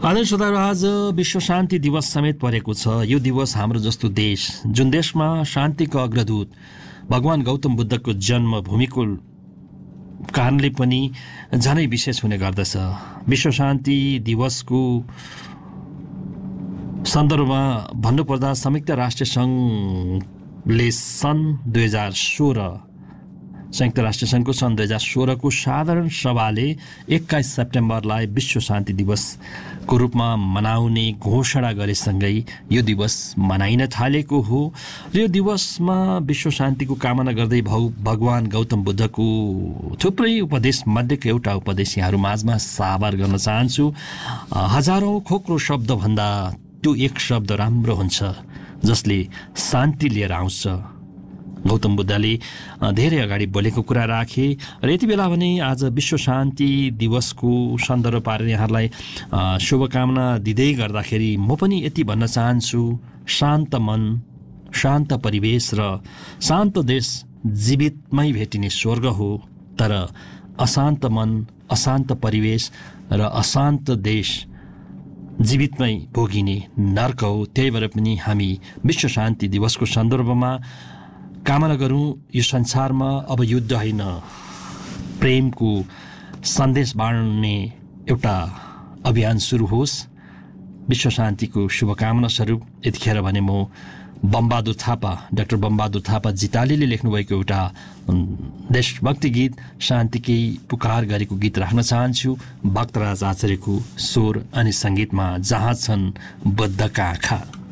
आदरणीय श्रोताहरू, आज विश्व शान्ति दिवस समेत परेको छ। यो दिवस हाम्रो जस्तो देश जुन देशमा शान्तिको अग्रदूत भगवान गौतम बुद्धको जन्मभूमिको कारणले पनि झनै विशेष हुने गर्दछ। विश्व शान्ति दिवसको सन्दर्भमा भन्नुपर्दा संयुक्त राष्ट्र सङ्घले संयुक्त राष्ट्र सङ्घको सन् 2016 को साधारण सभाले 21 सेप्टेम्बरलाई विश्व शान्ति दिवसको रूपमा मनाउने घोषणा गरेसँगै यो दिवस मनाइन थालेको हो। र यो दिवसमा विश्व शान्तिको कामना गर्दै भगवान गौतम बुद्धको थुप्रै उपदेश मध्येको एउटा उपदेश यहाँहरू माझमा साभार गर्न चाहन्छु। हजारौँ खोक्रो शब्दभन्दा त्यो एक शब्द राम्रो हुन्छ जसले शान्ति लिएर आउँछ। गौतम बुद्धले धेरै अगाडि बोलेको कुरा राखे र यति बेला भने आज विश्व शान्ति दिवसको सन्दर्भ पारेर यहाँहरूलाई शुभकामना दिँदै गर्दाखेरि म पनि यति भन्न चाहन्छु, शान्त मन, शान्त परिवेश र शान्त देश जीवितमै भेटिने स्वर्ग हो, तर अशान्त मन, अशान्त परिवेश र अशान्त देश जीवितमै भोगिने नर्क हो। त्यही भएर पनि हामी विश्व शान्ति दिवसको सन्दर्भमा कामना गरौँ यो संसारमा अब युद्ध होइन, प्रेमको सन्देश बाँड्ने एउटा अभियान सुरु होस्। विश्व शान्तिको शुभकामना स्वरूप यतिखेर भने म डाक्टर बमबहादुर थापा जितालीले लेख्नुभएको एउटा देशभक्ति गीत शान्तिकै पुकार गरेको गीत राख्न चाहन्छु। भक्तराज आचार्यको स्वर अनि सङ्गीतमा जहाँ छन् बुद्धका आँखा।